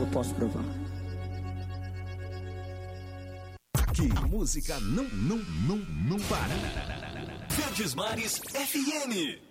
eu posso provar. Aqui, música não para. Verdes Mares FM.